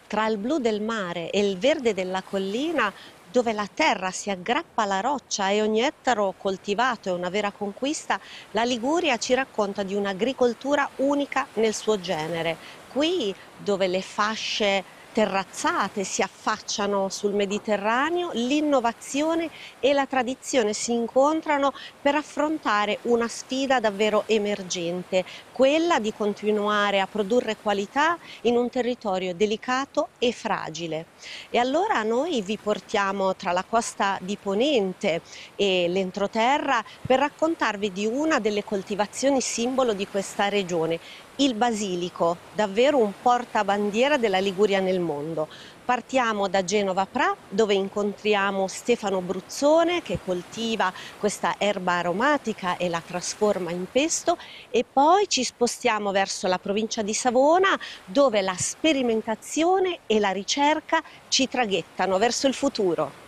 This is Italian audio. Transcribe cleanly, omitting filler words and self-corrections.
Tra il blu del mare e il verde della collina, dove la terra si aggrappa alla roccia e ogni ettaro coltivato è una vera conquista, la Liguria ci racconta di un'agricoltura unica nel suo genere. Qui, dove le fasce terrazzate si affacciano sul Mediterraneo, l'innovazione e la tradizione si incontrano per affrontare una sfida davvero emergente, quella di continuare a produrre qualità in un territorio delicato e fragile. E allora noi vi portiamo tra la costa di Ponente e l'entroterra per raccontarvi di una delle coltivazioni simbolo di questa regione, il basilico, davvero un portabandiera della Liguria nel mondo. Partiamo da Genova Pra, dove incontriamo Stefano Bruzzone che coltiva questa erba aromatica e la trasforma in pesto, e poi ci spostiamo verso la provincia di Savona, dove la sperimentazione e la ricerca ci traghettano verso il futuro.